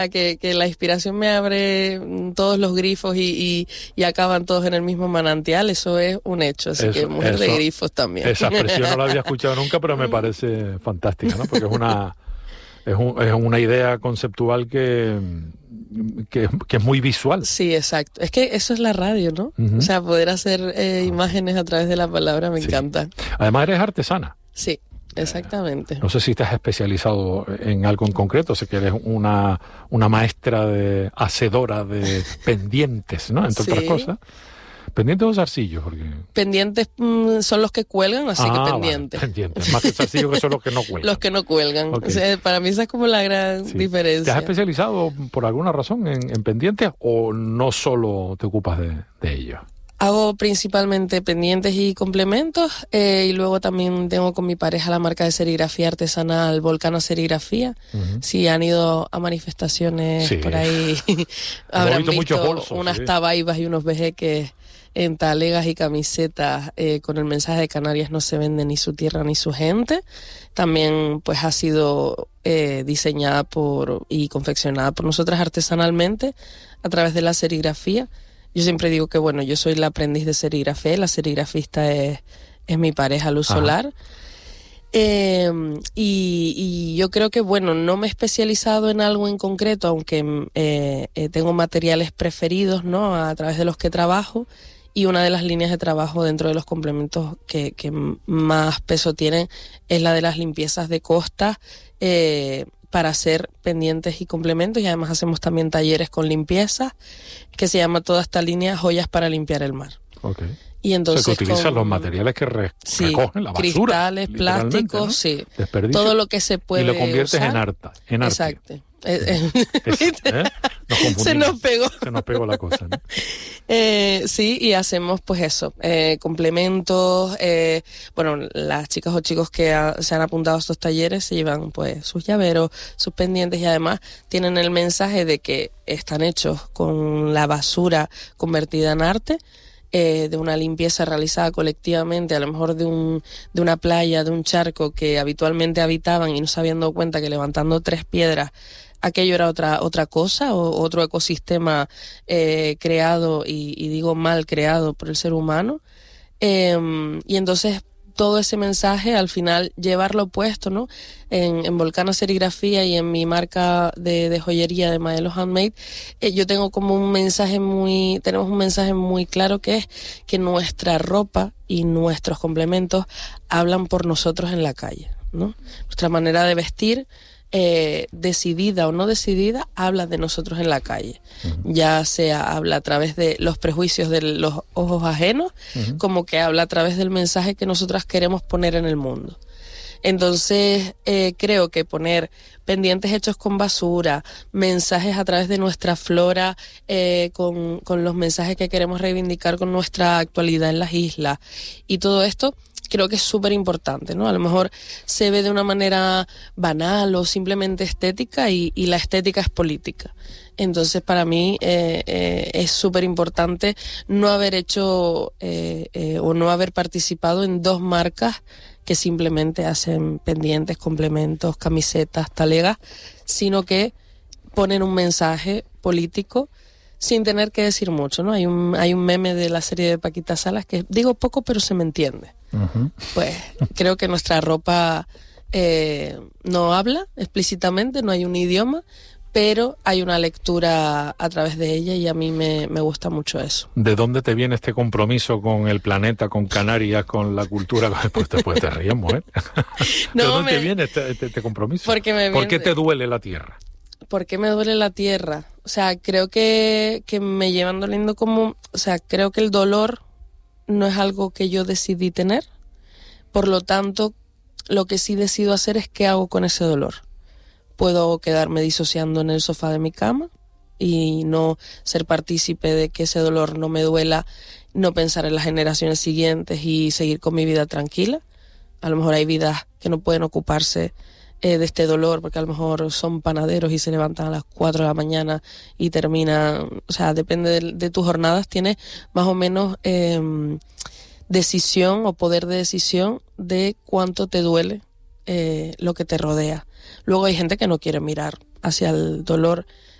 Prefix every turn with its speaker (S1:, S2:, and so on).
S1: que la inspiración me abre todos los grifos y acaban todos en el mismo manantial, eso es un hecho, así que mujer de grifos también.
S2: Esa expresión no la había escuchado nunca, pero me parece fantástica, ¿no? Porque es una idea conceptual que es muy visual.
S1: Sí, exacto. Es que eso es la radio, ¿no? Uh-huh. O sea, poder hacer imágenes a través de la palabra me encanta.
S2: Además eres artesana.
S1: Sí. Exactamente.
S2: No sé si estás especializado en algo en concreto, sé que eres una maestra hacedora de pendientes, ¿no? Entre otras cosas. ¿Pendientes o zarcillos? Porque...
S1: Pendientes son los que cuelgan, así que pendientes.
S2: Vale, pendientes, más que zarcillos que son los que no cuelgan.
S1: Los que no cuelgan. Okay. O sea, para mí esa es como la gran diferencia.
S2: ¿Te has especializado por alguna razón en pendientes o no solo te ocupas de ellos?
S1: Hago principalmente pendientes y complementos y luego también tengo con mi pareja la marca de serigrafía artesanal Volcano Serigrafía. Uh-huh. Si han ido a manifestaciones por ahí habrán visto bolsos, unas tabaibas y unos vejeques en talegas y camisetas con el mensaje de Canarias no se vende ni su tierra ni su gente. También pues ha sido diseñada y confeccionada por nosotras artesanalmente a través de la serigrafía. Yo siempre digo que, bueno, yo soy la aprendiz de serigrafía, la serigrafista es mi pareja Luz Solar. Y yo creo que, bueno, no me he especializado en algo en concreto, aunque tengo materiales preferidos, ¿no?, a través de los que trabajo, y una de las líneas de trabajo dentro de los complementos que más peso tienen es la de las limpiezas de costas, para hacer pendientes y complementos, y además hacemos también talleres con limpieza, que se llama toda esta línea Joyas para limpiar el mar.
S2: Okay.
S1: Y entonces,
S2: o sea, que utilizan los materiales que recogen la basura.
S1: Cristales, plásticos, ¿no? Sí. Todo lo que se puede usar.
S2: Y lo conviertes en arte.
S1: Exacto.
S2: Se nos pegó la cosa, ¿no?
S1: Sí, y hacemos pues eso, complementos, bueno, las chicas o chicos que se han apuntado a estos talleres se llevan pues sus llaveros, sus pendientes, y además tienen el mensaje de que están hechos con la basura convertida en arte, de una limpieza realizada colectivamente, a lo mejor de una playa, de un charco que habitualmente habitaban y no se habían dado cuenta que levantando 3 piedras aquello era otra cosa, o otro ecosistema creado, y digo mal creado por el ser humano. Y entonces todo ese mensaje al final llevarlo puesto, ¿no? En Volcano Serigrafía y en mi marca de joyería de Maelo Handmade, yo tengo como tenemos un mensaje muy claro, que es que nuestra ropa y nuestros complementos hablan por nosotros en la calle, ¿no? Nuestra manera de vestir, decidida o no decidida, habla de nosotros en la calle. Uh-huh. Ya sea habla a través de los prejuicios de los ojos ajenos, uh-huh, como que habla a través del mensaje que nosotras queremos poner en el mundo. Entonces creo que poner pendientes hechos con basura, mensajes a través de nuestra flora, con los mensajes que queremos reivindicar con nuestra actualidad en las islas, y todo esto creo que es súper importante, ¿no? A lo mejor se ve de una manera banal o simplemente estética, y la estética es política. Entonces, para mí es súper importante no haber hecho o no haber participado en 2 marcas que simplemente hacen pendientes, complementos, camisetas, talegas, sino que ponen un mensaje político sin tener que decir mucho, ¿no? Hay un meme de la serie de Paquita Salas que digo poco, pero se me entiende. Uh-huh. Pues creo que nuestra ropa no habla explícitamente, no hay un idioma, pero hay una lectura a través de ella, y a mí me gusta mucho eso.
S2: ¿De dónde te viene este compromiso con el planeta, con Canarias, con la cultura? Pues te ríes, mujer. ¿De dónde te viene este compromiso? ¿Por qué te duele la tierra?
S1: ¿Por qué me duele la tierra? O sea, creo que me llevan doliendo como... O sea, creo que el dolor no es algo que yo decidí tener. Por lo tanto, lo que sí decido hacer es qué hago con ese dolor. Puedo quedarme disociando en el sofá de mi cama y no ser partícipe de que ese dolor no me duela, no pensar en las generaciones siguientes y seguir con mi vida tranquila. A lo mejor hay vidas que no pueden ocuparse de este dolor, porque a lo mejor son panaderos y se levantan a las 4 de la mañana y terminan, o sea, depende de tus jornadas, tienes más o menos decisión o poder de decisión de cuánto te duele lo que te rodea. Luego hay gente que no quiere mirar hacia el dolor